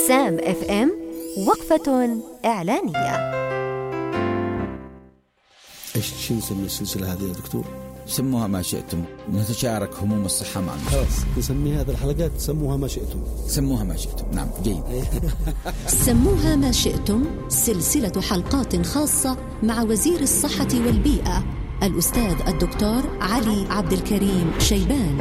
سام اف ام وقفة إعلانية. ايش نسمي السلسلة هذه يا دكتور؟ سموها ما شئتم، نتشارك هموم الصحة مع المشاهد. نسمي هذه الحلقات سموها ما شئتم. سموها ما شئتم، نعم جيد. سموها ما شئتم، سلسلة حلقات خاصة مع وزير الصحة والبيئة الأستاذ الدكتور علي عبد الكريم شيبان.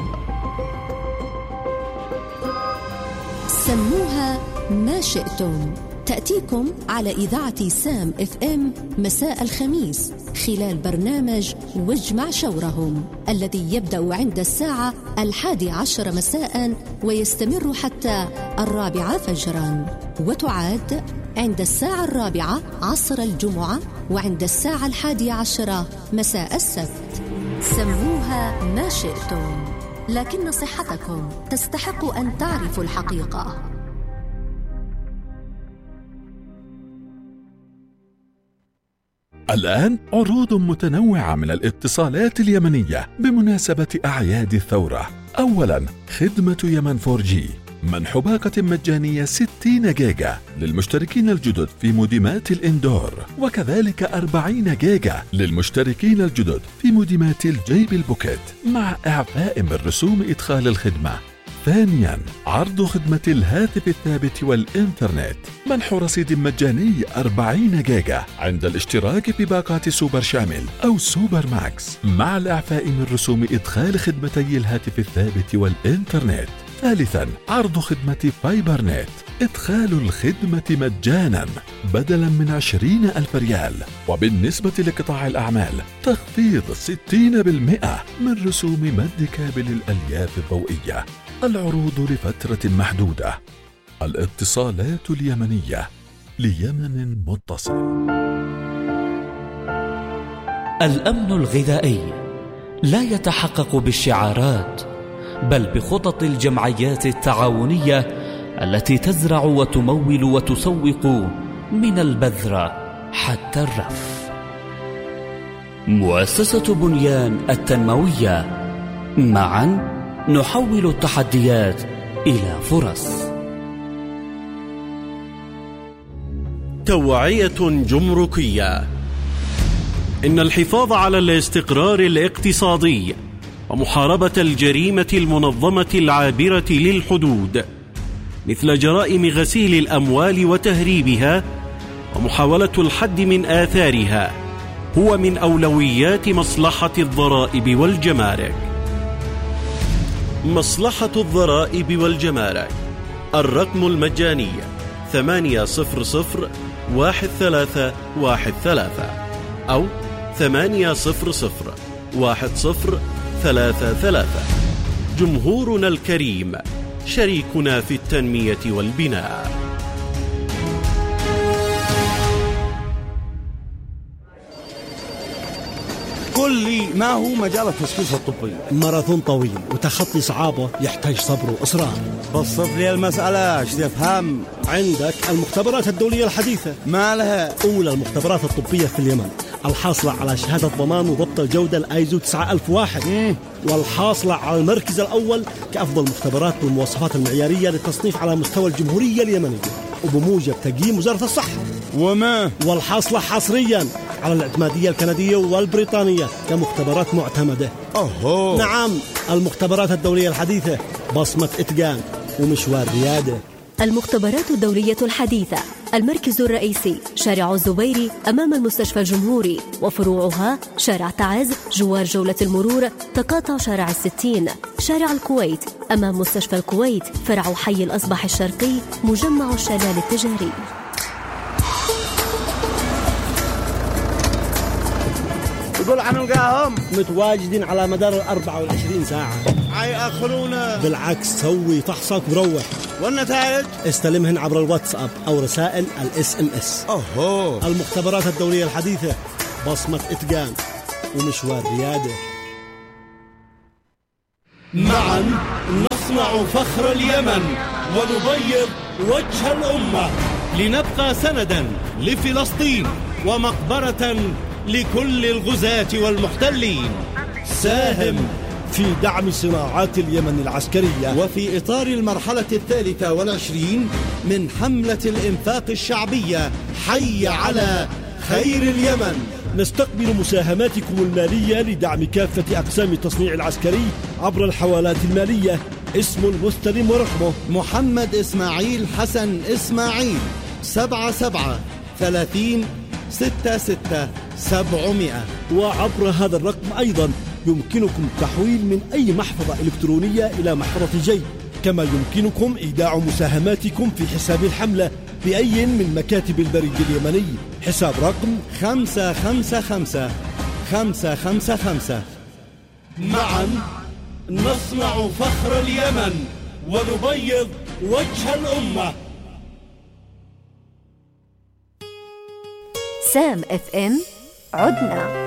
سموها ما شئتم تأتيكم على إذاعة سام اف ام مساء الخميس خلال برنامج واجمع شورهم الذي يبدأ عند الساعة 11 مساء ويستمر حتى 4 فجرا، وتعاد عند الساعة 4 عصر الجمعة وعند الساعة 11 مساء السبت. سموها ما شئتم، لكن صحتكم تستحق أن تعرفوا الحقيقة. الآن عروض متنوعة من الاتصالات اليمنية بمناسبة أعياد الثورة. أولاً، خدمة يمن 4G، منح باقة مجانية 60 جيجا للمشتركين الجدد في موديمات الإندور، وكذلك 40 جيجا للمشتركين الجدد في موديمات الجيب البوكيت مع إعفاء من رسوم إدخال الخدمة. ثانياً، عرض خدمة الهاتف الثابت والإنترنت، منح رصيد مجاني 40 جيجا عند الاشتراك بباقات سوبر شامل أو سوبر ماكس مع الإعفاء من رسوم إدخال خدمتي الهاتف الثابت والإنترنت. ثالثاً، عرض خدمة فايبر نت، إدخال الخدمة مجاناً بدلاً من 20,000 ريال، وبالنسبة لقطاع الأعمال تخفيض 60% من رسوم مد كابل الألياف الضوئية. العروض لفترة محدودة. الاتصالات اليمنية ليمن متصل. الأمن الغذائي لا يتحقق بالشعارات بل بخطط الجمعيات التعاونية التي تزرع وتمول وتسوق من البذرة حتى الرف. مؤسسة بنيان التنموية، معا نحول التحديات إلى فرص. توعية جمركية. إن الحفاظ على الاستقرار الاقتصادي ومحاربة الجريمة المنظمة العابرة للحدود مثل جرائم غسيل الأموال وتهريبها ومحاولة الحد من آثارها هو من أولويات مصلحة الضرائب والجمارك. مصلحة الضرائب والجمارك، الرقم المجاني 800-1313 أو 800-1033. جمهورنا الكريم شريكنا في التنمية والبناء. قل لي، ما هو مجال التشخيص الطبي؟ ماراثون طويل وتخطي صعابه يحتاج صبر وإصرار. بسط لي المسألة، ايش تفهم؟ عندك المختبرات الدولية الحديثة، ما لها؟ أولى المختبرات الطبية في اليمن، الحاصلة على شهادة ضمان وضبط الجودة الآيزو 9001، والحاصلة على المركز الأول كأفضل مختبرات بالمواصفات المعيارية للتصنيف على مستوى الجمهورية اليمنية وبموجب تقييم وزارة الصحة. والحاصلة حصريا على الاعتمادية الكندية والبريطانية كمختبرات معتمدة. نعم، المختبرات الدولية الحديثة، بصمة إتقان ومشوار ريادة. المختبرات الدولية الحديثة، المركز الرئيسي شارع الزبيري أمام المستشفى الجمهوري، وفروعها شارع تعز جوار جولة المرور، تقاطع شارع 60، شارع الكويت أمام مستشفى الكويت، فرع حي الأصبح الشرقي، مجمع الشلال التجاري. يقول حنلقاهم متواجدين على مدار 24 ساعة. حيأخرونا؟ بالعكس، سوي فحصك وروح. والنتائج استلمهن عبر الواتساب أو رسائل الSMS. المختبرات الدولية الحديثة، بصمة إتقان ومشوار ريادة. معا نصنع فخر اليمن ونبيض وجه الأمة، لنبقى سندا لفلسطين ومقبرة لكل الغزاة والمحتلين. ساهم في دعم صناعات اليمن العسكرية. وفي إطار المرحلة 23 من حملة الإنفاق الشعبية حي على خير اليمن، نستقبل مساهماتكم المالية لدعم كافة أقسام التصنيع العسكري عبر الحوالات المالية. اسم المستلم ورقمه محمد إسماعيل حسن إسماعيل 77 30 66 700. وعبر هذا الرقم أيضا يمكنكم التحويل من أي محفظة إلكترونية إلى محفظة جي، كما يمكنكم إيداع مساهماتكم في حساب الحملة بأي من مكاتب البريد اليمني. حساب رقم 555 555. معا نصنع فخر اليمن ونبيض وجه الأمة. سام FM عدنا.